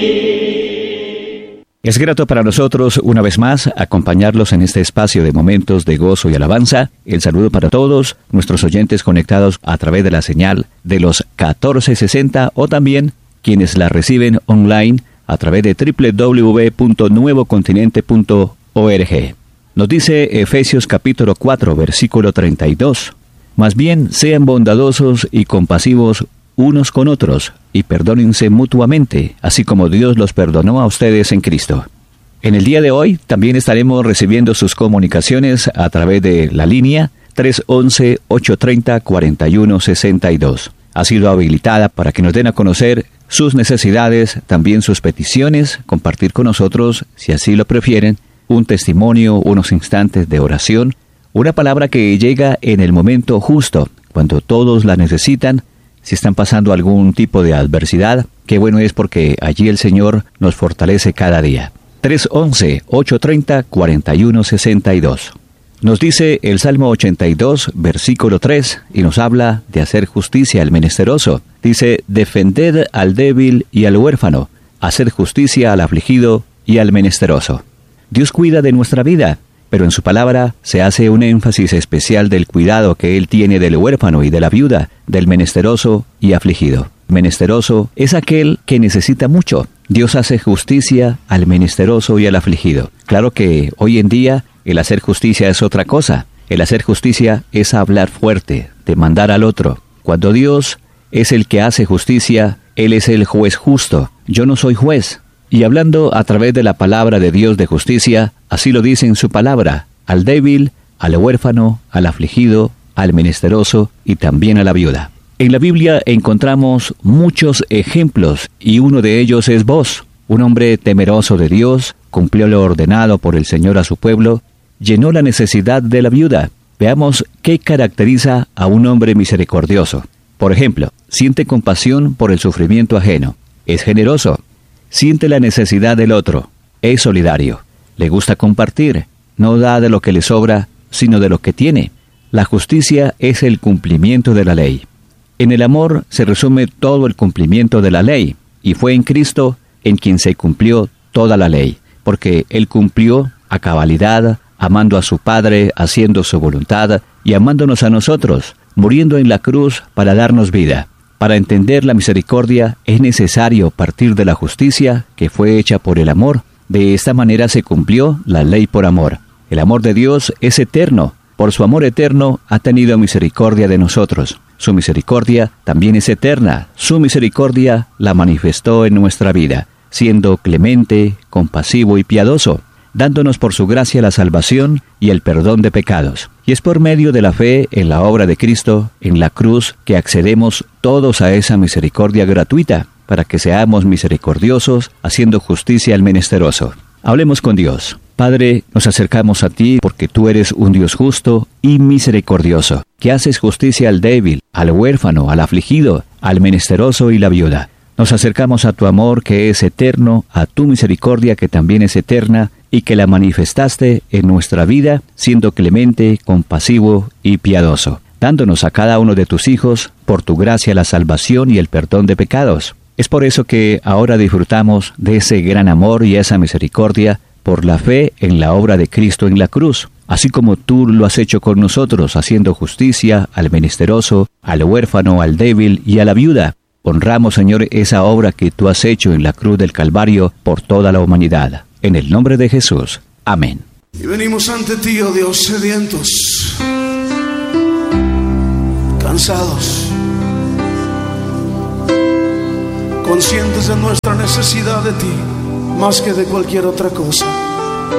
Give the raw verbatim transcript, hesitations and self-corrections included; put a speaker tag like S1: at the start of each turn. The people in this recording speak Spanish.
S1: Es grato para nosotros, una vez más, acompañarlos en este espacio de momentos de gozo y alabanza. El saludo para todos nuestros oyentes conectados a través de la señal de los catorce sesenta o también quienes la reciben online a través de doble u doble u doble u punto nuevo continente punto org. Nos dice Efesios capítulo cuatro, versículo treinta y dos. Más bien, sean bondadosos y compasivos unos con otros, y perdónense mutuamente, así como Dios los perdonó a ustedes en Cristo. En el día de hoy también estaremos recibiendo sus comunicaciones a través de la línea tres once, ocho treinta, cuarenta y uno sesenta y dos. Ha sido habilitada para que nos den a conocer sus necesidades, también sus peticiones, compartir con nosotros, si así lo prefieren, un testimonio, unos instantes de oración, una palabra que llega en el momento justo, cuando todos la necesitan. Si están pasando algún tipo de adversidad, qué bueno es porque allí el Señor nos fortalece cada día. tres once, ocho treinta, cuarenta y uno sesenta y dos. Nos dice el Salmo ochenta y dos, versículo tres, y nos habla de hacer justicia al menesteroso. Dice, defended al débil y al huérfano, hacer justicia al afligido y al menesteroso. Dios cuida de nuestra vida, pero en su palabra se hace un énfasis especial del cuidado que Él tiene del huérfano y de la viuda, del menesteroso y afligido. Menesteroso es aquel que necesita mucho. Dios hace justicia al menesteroso y al afligido. Claro que hoy en día el hacer justicia es otra cosa. El hacer justicia es hablar fuerte, demandar al otro. Cuando Dios es el que hace justicia, Él es el juez justo. Yo no soy juez. Y hablando a través de la palabra de Dios de justicia, así lo dice en su palabra, al débil, al huérfano, al afligido, al menesteroso y también a la viuda. En la Biblia encontramos muchos ejemplos y uno de ellos es vos, un hombre temeroso de Dios, cumplió lo ordenado por el Señor a su pueblo, llenó la necesidad de la viuda. Veamos qué caracteriza a un hombre misericordioso. Por ejemplo, siente compasión por el sufrimiento ajeno, es generoso, siente la necesidad del otro, es solidario, le gusta compartir, no da de lo que le sobra, sino de lo que tiene. La justicia es el cumplimiento de la ley. En el amor se resume todo el cumplimiento de la ley, y fue en Cristo en quien se cumplió toda la ley, porque Él cumplió a cabalidad, amando a su Padre, haciendo su voluntad, y amándonos a nosotros, muriendo en la cruz para darnos vida. Para entender la misericordia es necesario partir de la justicia que fue hecha por el amor. De esta manera se cumplió la ley por amor. El amor de Dios es eterno. Por su amor eterno ha tenido misericordia de nosotros. Su misericordia también es eterna. Su misericordia la manifestó en nuestra vida, siendo clemente, compasivo y piadoso, dándonos por su gracia la salvación y el perdón de pecados. Y es por medio de la fe en la obra de Cristo, en la cruz, que accedemos todos a esa misericordia gratuita, para que seamos misericordiosos, haciendo justicia al menesteroso. Hablemos con Dios. Padre, nos acercamos a ti porque tú eres un Dios justo y misericordioso, que haces justicia al débil, al huérfano, al afligido, al menesteroso y la viuda. Nos acercamos a tu amor que es eterno, a tu misericordia que también es eterna, y que la manifestaste en nuestra vida, siendo clemente, compasivo y piadoso, dándonos a cada uno de tus hijos, por tu gracia, la salvación y el perdón de pecados. Es por eso que ahora disfrutamos de ese gran amor y esa misericordia, por la fe en la obra de Cristo en la cruz, así como tú lo has hecho con nosotros, haciendo justicia al menesteroso, al huérfano, al débil y a la viuda. Honramos, Señor, esa obra que tú has hecho en la cruz del Calvario por toda la humanidad. En el nombre de Jesús. Amén.
S2: Y venimos ante ti, oh Dios, sedientos, cansados, conscientes de nuestra necesidad de ti, más que de cualquier otra cosa.